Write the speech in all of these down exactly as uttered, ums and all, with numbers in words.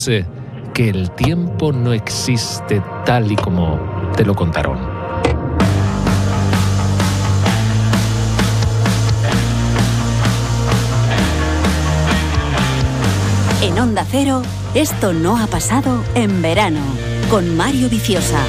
que el tiempo no existe tal y como te lo contaron. En Onda Cero, esto no ha pasado en verano, con Mario Viciosa.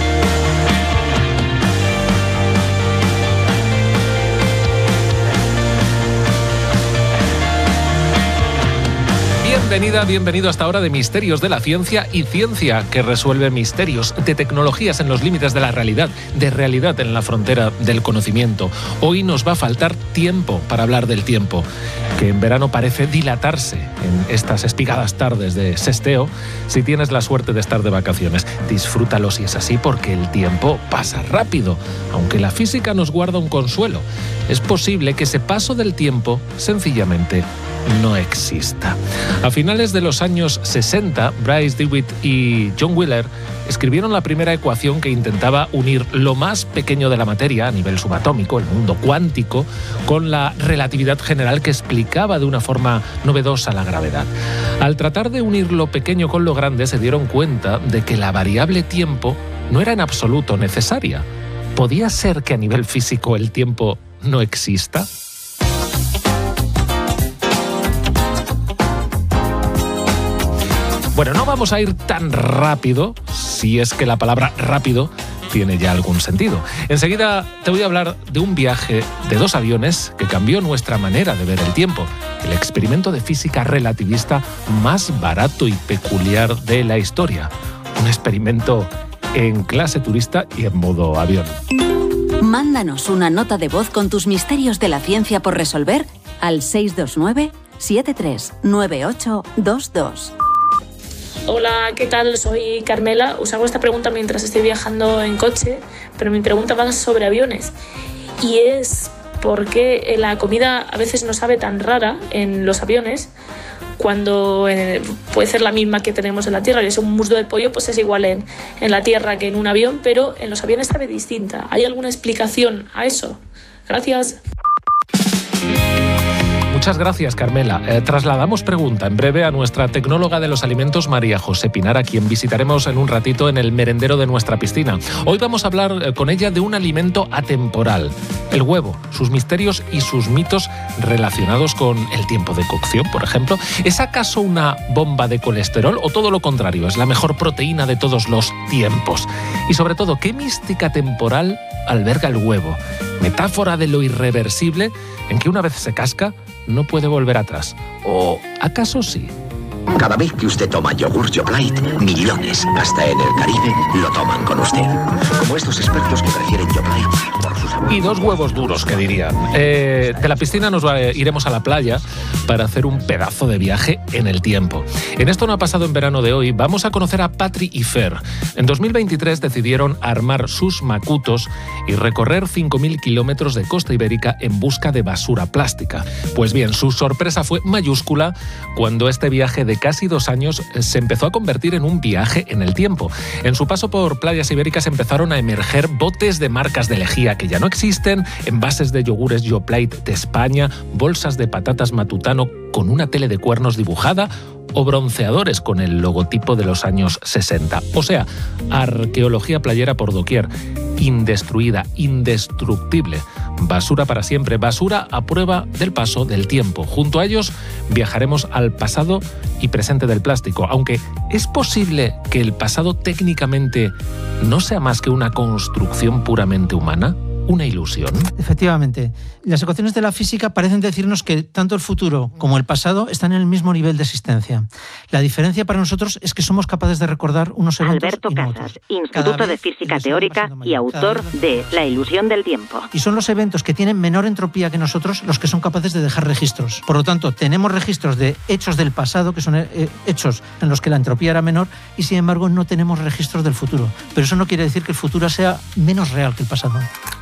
Bienvenida, bienvenido a esta hora de Misterios de la Ciencia y Ciencia que resuelve misterios, de tecnologías en los límites de la realidad, de realidad en la frontera del conocimiento. Hoy nos va a faltar tiempo para hablar del tiempo, que en verano parece dilatarse en estas espigadas tardes de sesteo. Si tienes la suerte de estar de vacaciones, disfrútalo si es así, porque el tiempo pasa rápido, aunque la física nos guarda un consuelo. Es posible que ese paso del tiempo sencillamente no exista. A finales de los años sesenta, Bryce DeWitt y John Wheeler escribieron la primera ecuación que intentaba unir lo más pequeño de la materia a nivel subatómico, el mundo cuántico, con la relatividad general que explicaba de una forma novedosa la gravedad. Al tratar de unir lo pequeño con lo grande, se dieron cuenta de que la variable tiempo no era en absoluto necesaria. ¿Podía ser que a nivel físico el tiempo no exista? Bueno, no vamos a ir tan rápido, si es que la palabra rápido tiene ya algún sentido. Enseguida te voy a hablar de un viaje de dos aviones que cambió nuestra manera de ver el tiempo. El experimento de física relativista más barato y peculiar de la historia. Un experimento en clase turista y en modo avión. Mándanos una nota de voz con tus misterios de la ciencia por resolver al seis dos nueve, siete tres nueve ocho dos dos. Hola, ¿qué tal? Soy Carmela. Os hago esta pregunta mientras estoy viajando en coche, pero mi pregunta va sobre aviones. Y es ¿por qué la comida a veces no sabe tan rara en los aviones cuando eh, puede ser la misma que tenemos en la Tierra? Y es un muslo de pollo, pues es igual en, en la Tierra que en un avión, pero en los aviones sabe distinta. ¿Hay alguna explicación a eso? Gracias. Muchas gracias, Carmela. Eh, trasladamos pregunta en breve a nuestra tecnóloga de los alimentos, María José Pinar, a quien visitaremos en un ratito en el merendero de nuestra piscina. Hoy vamos a hablar eh, con ella de un alimento atemporal, el huevo, sus misterios y sus mitos relacionados con el tiempo de cocción, por ejemplo. ¿Es acaso una bomba de colesterol o todo lo contrario? ¿Es la mejor proteína de todos los tiempos? Y sobre todo, ¿qué mística temporal alberga el huevo? ¿Metáfora de lo irreversible en que una vez se casca no puede volver atrás? ¿O acaso sí? Cada vez que usted toma yogur Yoplait, millones, hasta en el Caribe, lo toman con usted. Como estos expertos que prefieren Yoplait por sus sabores. Y dos huevos duros, que dirían. Eh, de la piscina nos va, iremos a la playa para hacer un pedazo de viaje en el tiempo. En Esto no ha pasado en verano de hoy, vamos a conocer a Patri y Fer. En dos mil veintitrés decidieron armar sus macutos y recorrer cinco mil kilómetros de costa ibérica en busca de basura plástica. Pues bien, su sorpresa fue mayúscula cuando este viaje de casi dos años se empezó a convertir en un viaje en el tiempo. En su paso por playas ibéricas empezaron a emerger botes de marcas de lejía que ya no existen, envases de yogures Yoplait de España, bolsas de patatas Matutano con una tele de cuernos dibujada o bronceadores con el logotipo de los años sesenta. O sea, arqueología playera por doquier, indestruida, indestructible, basura para siempre, basura a prueba del paso del tiempo. Junto a ellos viajaremos al pasado y presente del plástico, aunque ¿es posible que el pasado técnicamente no sea más que una construcción puramente humana? ¿Una ilusión? Efectivamente. Las ecuaciones de la física parecen decirnos que tanto el futuro como el pasado están en el mismo nivel de existencia. La diferencia para nosotros es que somos capaces de recordar unos eventos Alberto y no Casas, otros. Instituto de Física Teórica y autor de La ilusión del tiempo. Y son los eventos que tienen menor entropía que nosotros los que son capaces de dejar registros. Por lo tanto, tenemos registros de hechos del pasado, que son eh, hechos en los que la entropía era menor, y sin embargo no tenemos registros del futuro. Pero eso no quiere decir que el futuro sea menos real que el pasado.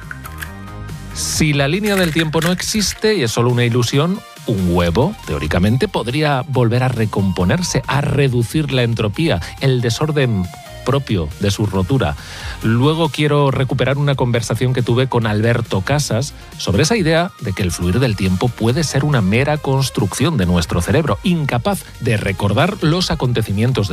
Si la línea del tiempo no existe y es solo una ilusión, un huevo, teóricamente, podría volver a recomponerse, a reducir la entropía, el desorden propio de su rotura. Luego quiero recuperar una conversación que tuve con Alberto Casas sobre esa idea de que el fluir del tiempo puede ser una mera construcción de nuestro cerebro, incapaz de recordar los acontecimientos de